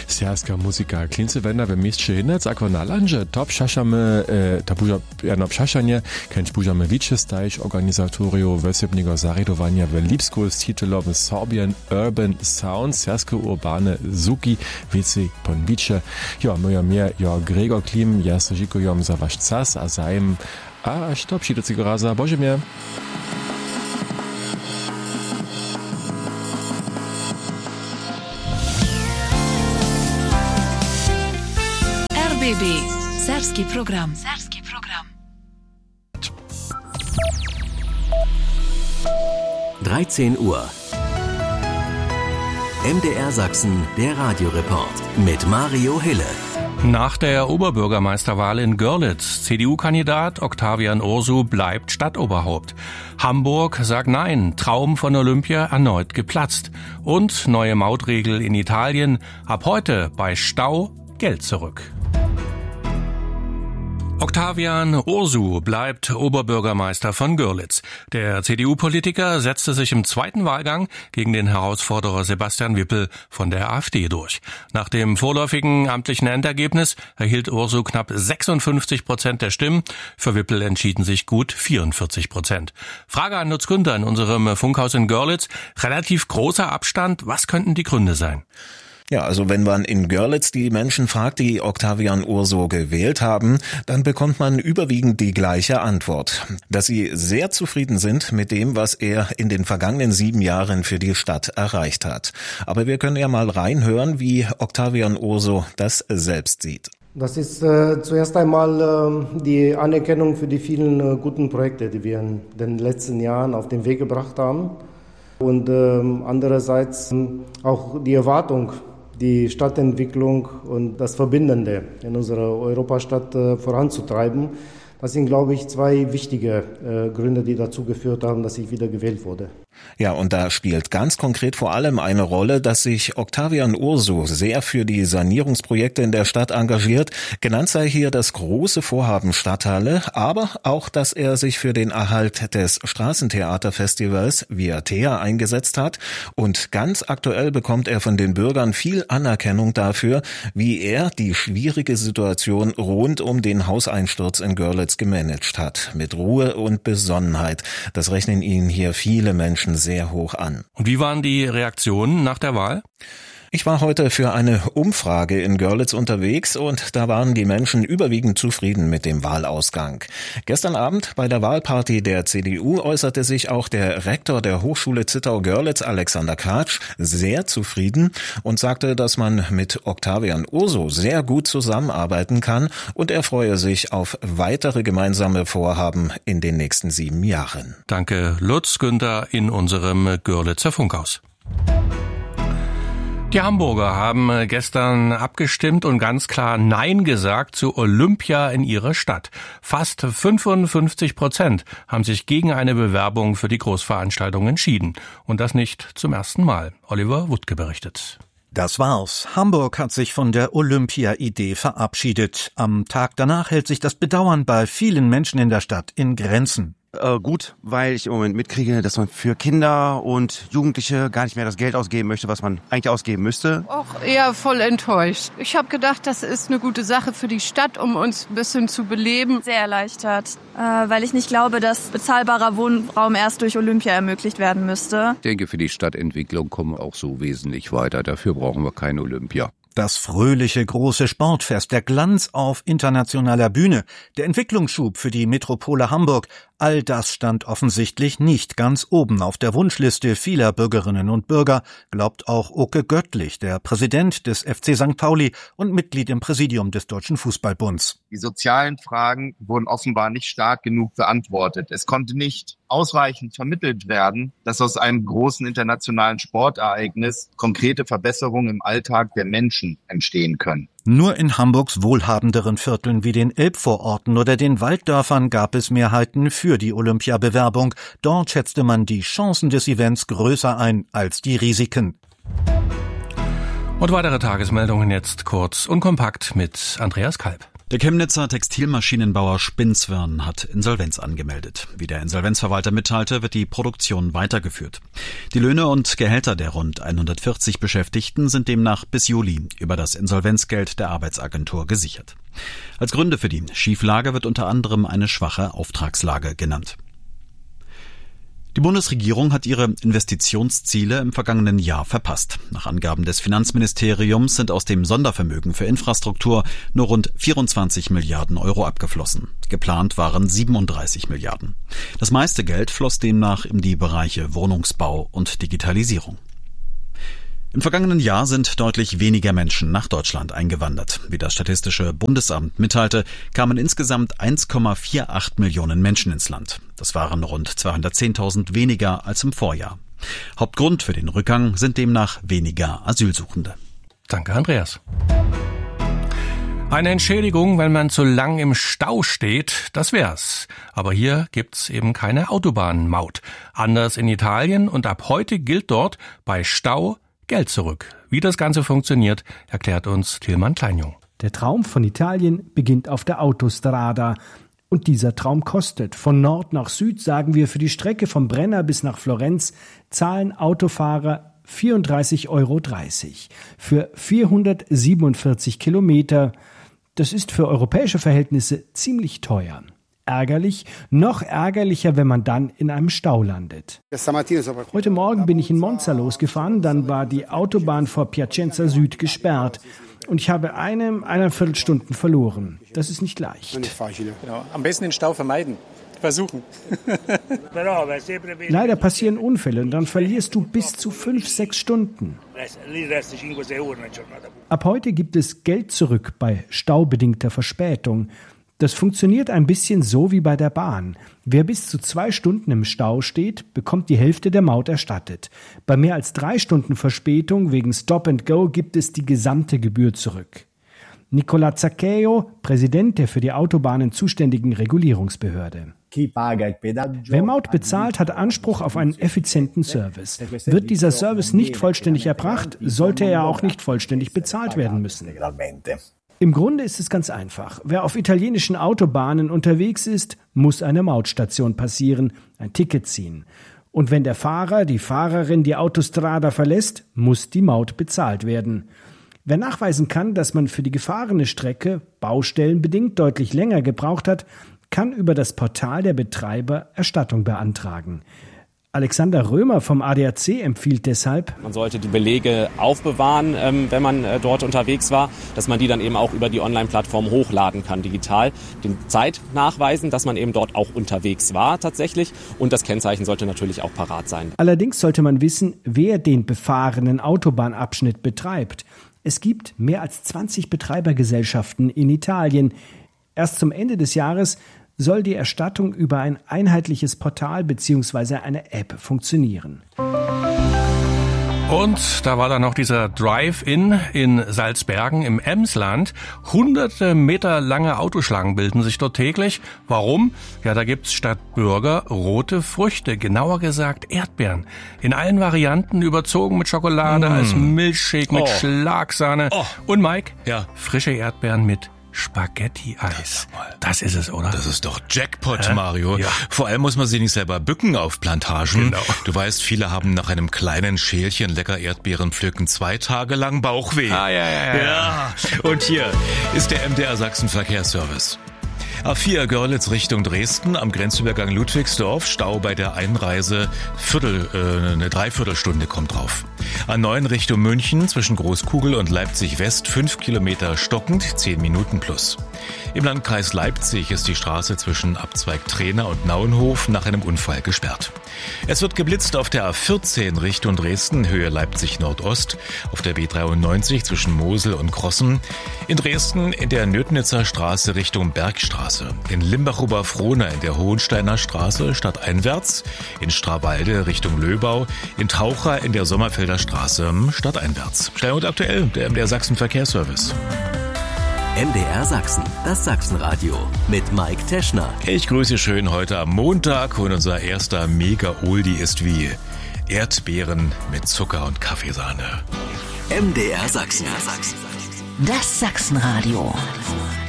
Serbska muzika klince vedna ve mieście Hinec, ako na lanže to pšašamy, to buža jedno pšašanie, kęć bužamy wicze stajeć organizatoriu wesebnego zaredowania w Lipsku z titulowym Sorbian Urban Sound, serbske urbane zuki, wiece pon wicze. Ja, moja mnie, ja Gregor Klim, ja sožikujom za wasz czas, a zajem, a aż to przyjdziecie raza, Boże mnie. RBB, serbski program. 13 Uhr. MDR Sachsen, der Radioreport mit Mario Hille. Nach der Oberbürgermeisterwahl in Görlitz, CDU-Kandidat Octavian Ursu bleibt Stadtoberhaupt. Hamburg sagt Nein, Traum von Olympia erneut geplatzt. Und neue Mautregel in Italien, ab heute bei Stau Geld zurück. Octavian Ursu bleibt Oberbürgermeister von Görlitz. Der CDU-Politiker setzte sich im zweiten Wahlgang gegen den Herausforderer Sebastian Wippel von der AfD durch. Nach dem vorläufigen amtlichen Endergebnis erhielt Ursu knapp 56% der Stimmen. Für Wippel entschieden sich gut 44%. Frage an Lutz Günther in unserem Funkhaus in Görlitz. Relativ großer Abstand. Was könnten die Gründe sein? Ja, also wenn man in Görlitz die Menschen fragt, die Octavian Ursu gewählt haben, dann bekommt man überwiegend die gleiche Antwort. Dass sie sehr zufrieden sind mit dem, was er in den vergangenen 7 Jahren für die Stadt erreicht hat. Aber wir können ja mal reinhören, wie Octavian Ursu das selbst sieht. Das ist zuerst einmal die Anerkennung für die vielen guten Projekte, die wir in den letzten Jahren auf den Weg gebracht haben. Und andererseits auch die Erwartung, die Stadtentwicklung und das Verbindende in unserer Europastadt voranzutreiben. Das sind, glaube ich, 2 wichtige Gründe, die dazu geführt haben, dass ich wieder gewählt wurde. Ja, und da spielt ganz konkret vor allem eine Rolle, dass sich Octavian Ursu sehr für die Sanierungsprojekte in der Stadt engagiert. Genannt sei hier das große Vorhaben Stadthalle, aber auch, dass er sich für den Erhalt des Straßentheaterfestivals Viatea eingesetzt hat. Und ganz aktuell bekommt er von den Bürgern viel Anerkennung dafür, wie er die schwierige Situation rund um den Hauseinsturz in Görlitz gemanagt hat. Mit Ruhe und Besonnenheit. Das rechnen ihn hier viele Menschen sehr hoch an. Und wie waren die Reaktionen nach der Wahl? Ich war heute für eine Umfrage in Görlitz unterwegs und da waren die Menschen überwiegend zufrieden mit dem Wahlausgang. Gestern Abend bei der Wahlparty der CDU äußerte sich auch der Rektor der Hochschule Zittau-Görlitz, Alexander Kratsch, sehr zufrieden und sagte, dass man mit Octavian Ursu sehr gut zusammenarbeiten kann und er freue sich auf weitere gemeinsame Vorhaben in den nächsten 7 Jahren. Danke, Lutz Günther in unserem Görlitzer Funkhaus. Die Hamburger haben gestern abgestimmt und ganz klar Nein gesagt zu Olympia in ihrer Stadt. Fast 55% haben sich gegen eine Bewerbung für die Großveranstaltung entschieden. Und das nicht zum ersten Mal. Oliver Wuttke berichtet. Das war's. Hamburg hat sich von der Olympia-Idee verabschiedet. Am Tag danach hält sich das Bedauern bei vielen Menschen in der Stadt in Grenzen. Gut, weil ich im Moment mitkriege, dass man für Kinder und Jugendliche gar nicht mehr das Geld ausgeben möchte, was man eigentlich ausgeben müsste. Auch eher voll enttäuscht. Ich habe gedacht, das ist eine gute Sache für die Stadt, um uns ein bisschen zu beleben. Sehr erleichtert, weil ich nicht glaube, dass bezahlbarer Wohnraum erst durch Olympia ermöglicht werden müsste. Ich denke, für die Stadtentwicklung kommen wir auch so wesentlich weiter. Dafür brauchen wir kein Olympia. Das fröhliche große Sportfest, der Glanz auf internationaler Bühne, der Entwicklungsschub für die Metropole Hamburg, all das stand offensichtlich nicht ganz oben auf der Wunschliste vieler Bürgerinnen und Bürger, glaubt auch Oke Göttlich, der Präsident des FC St. Pauli und Mitglied im Präsidium des Deutschen Fußballbunds. Die sozialen Fragen wurden offenbar nicht stark genug beantwortet. Es konnte nicht ausreichend vermittelt werden, dass aus einem großen internationalen Sportereignis konkrete Verbesserungen im Alltag der Menschen entstehen können. Nur in Hamburgs wohlhabenderen Vierteln wie den Elbvororten oder den Walddörfern gab es Mehrheiten für die Olympiabewerbung. Dort schätzte man die Chancen des Events größer ein als die Risiken. Und weitere Tagesmeldungen jetzt kurz und kompakt mit Andreas Kalb. Der Chemnitzer Textilmaschinenbauer Spinswern hat Insolvenz angemeldet. Wie der Insolvenzverwalter mitteilte, wird die Produktion weitergeführt. Die Löhne und Gehälter der rund 140 Beschäftigten sind demnach bis Juli über das Insolvenzgeld der Arbeitsagentur gesichert. Als Gründe für die Schieflage wird unter anderem eine schwache Auftragslage genannt. Die Bundesregierung hat ihre Investitionsziele im vergangenen Jahr verpasst. Nach Angaben des Finanzministeriums sind aus dem Sondervermögen für Infrastruktur nur rund 24 Milliarden Euro abgeflossen. Geplant waren 37 Milliarden. Das meiste Geld floss demnach in die Bereiche Wohnungsbau und Digitalisierung. Im vergangenen Jahr sind deutlich weniger Menschen nach Deutschland eingewandert. Wie das Statistische Bundesamt mitteilte, kamen insgesamt 1,48 Millionen Menschen ins Land. Das waren rund 210.000 weniger als im Vorjahr. Hauptgrund für den Rückgang sind demnach weniger Asylsuchende. Danke, Andreas. Eine Entschädigung, wenn man zu lang im Stau steht, das wär's. Aber hier gibt's eben keine Autobahnmaut. Anders in Italien, und ab heute gilt dort bei Stau Geld zurück. Wie das Ganze funktioniert, erklärt uns Tilman Kleinjung. Der Traum von Italien beginnt auf der Autostrada. Und dieser Traum kostet. Von Nord nach Süd, sagen wir, für die Strecke vom Brenner bis nach Florenz zahlen Autofahrer 34,30 €. Für 447 Kilometer. Das ist für europäische Verhältnisse ziemlich teuer. Ärgerlich, noch ärgerlicher, wenn man dann in einem Stau landet. Heute Morgen bin ich in Monza losgefahren, dann war die Autobahn vor Piacenza Süd gesperrt und ich habe eine Viertelstunde verloren. Das ist nicht leicht. Genau. Am besten den Stau vermeiden. Versuchen. Leider passieren Unfälle und dann verlierst du bis zu 5-6 Stunden. Ab heute gibt es Geld zurück bei staubedingter Verspätung. Das funktioniert ein bisschen so wie bei der Bahn. Wer bis zu 2 Stunden im Stau steht, bekommt die Hälfte der Maut erstattet. Bei mehr als 3 Stunden Verspätung wegen Stop and Go gibt es die gesamte Gebühr zurück. Nicola Zaccheo, Präsident der für die Autobahnen zuständigen Regulierungsbehörde. Wer Maut bezahlt, hat Anspruch auf einen effizienten Service. Wird dieser Service nicht vollständig erbracht, sollte er auch nicht vollständig bezahlt werden müssen. Im Grunde ist es ganz einfach. Wer auf italienischen Autobahnen unterwegs ist, muss eine Mautstation passieren, ein Ticket ziehen. Und wenn der Fahrer, die Fahrerin die Autostrada verlässt, muss die Maut bezahlt werden. Wer nachweisen kann, dass man für die gefahrene Strecke baustellenbedingt deutlich länger gebraucht hat, kann über das Portal der Betreiber Erstattung beantragen. Alexander Römer vom ADAC empfiehlt deshalb: Man sollte die Belege aufbewahren, wenn man dort unterwegs war, dass man die dann eben auch über die Online-Plattform hochladen kann, digital. Den Zeit nachweisen, dass man eben dort auch unterwegs war tatsächlich, und das Kennzeichen sollte natürlich auch parat sein. Allerdings sollte man wissen, wer den befahrenen Autobahnabschnitt betreibt. Es gibt mehr als 20 Betreibergesellschaften in Italien. Erst zum Ende des Jahres soll die Erstattung über ein einheitliches Portal bzw. eine App funktionieren. Und da war dann noch dieser Drive-In in Salzbergen im Emsland. Hunderte Meter lange Autoschlangen bilden sich dort täglich. Warum? Ja, da gibt's statt Burger rote Früchte, genauer gesagt Erdbeeren. In allen Varianten, überzogen mit Schokolade, als Milchshake, mit Schlagsahne. Und Mike, frische Erdbeeren mit Spaghetti-Eis. Das ist es, oder? Das ist doch Jackpot, Mario. Ja. Vor allem muss man sich nicht selber bücken auf Plantagen. Genau. Du weißt, viele haben nach einem kleinen Schälchen lecker Erdbeeren pflücken 2 Tage lang Bauchweh. Ja. Und hier ist der MDR Sachsen Verkehrsservice. A4 Görlitz Richtung Dresden am Grenzübergang Ludwigsdorf. Stau bei der Einreise. Eine Dreiviertelstunde kommt drauf. A9 Richtung München zwischen Großkugel und Leipzig West 5 Kilometer stockend, 10 Minuten plus. Im Landkreis Leipzig ist die Straße zwischen Abzweig Trehna und Nauenhof nach einem Unfall gesperrt. Es wird geblitzt auf der A14 Richtung Dresden, Höhe Leipzig Nordost, auf der B93 zwischen Mosel und Krossen, in Dresden in der Nötnitzer Straße Richtung Bergstraße, in Limbach-Oberfrohna in der Hohensteiner Straße stadteinwärts, in Strawalde Richtung Löbau, in Taucher in der Sommerfelder Straße stadteinwärts. Schnell und aktuell, der MDR Sachsen Verkehrsservice. MDR Sachsen, das Sachsenradio mit Mike Teschner. Ich grüße schön heute am Montag und unser erster Mega-Oldie ist wie Erdbeeren mit Zucker und Kaffeesahne. MDR Sachsen. Das Sachsenradio.